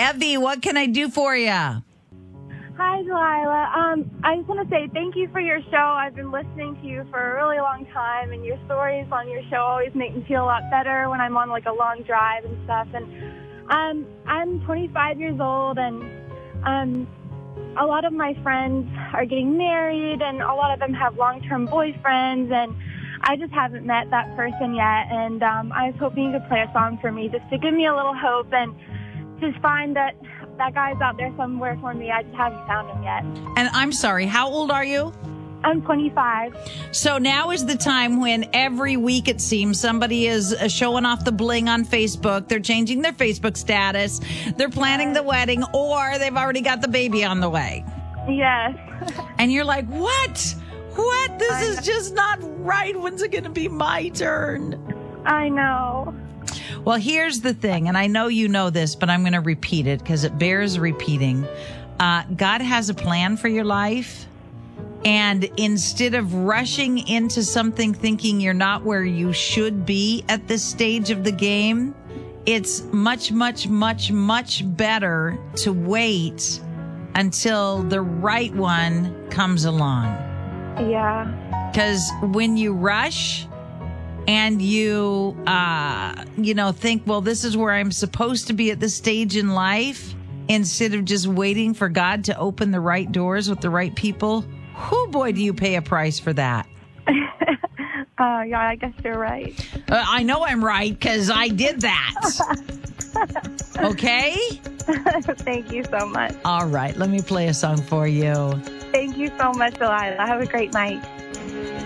Evie, what can I do for you? Hi, Delilah. I just want to say thank you for your show. I've been listening to you for a really long time, and your stories on your show always make me feel a lot better when I'm on like a long drive and stuff. And I'm 25 years old, and a lot of my friends are getting married, and a lot of them have long-term boyfriends, and I just haven't met that person yet. And I was hoping you could play a song for me just to give me a little hope and just find that guy's out there somewhere for me. I just haven't found him yet. And I'm sorry, how old are you? I'm 25. So now is the time when every week it seems somebody is showing off the bling on Facebook. They're changing their Facebook status. They're planning the wedding, or they've already got the baby on the way. Yes. And you're like, what? What? This is just not right. When's it going to be my turn? I know. Well, here's the thing, and I know you know this, but I'm going to repeat it because it bears repeating. God has a plan for your life, and instead of rushing into something thinking you're not where you should be at this stage of the game, it's much, much, much, much better to wait until the right one comes along. Yeah. Because when you rush and you, think, well, this is where I'm supposed to be at this stage in life, instead of just waiting for God to open the right doors with the right people, whoo, boy, do you pay a price for that. Yeah, I guess you're right. I know I'm right because I did that. Okay? Thank you so much. All right, let me play a song for you. Thank you so much, Delilah. Have a great night.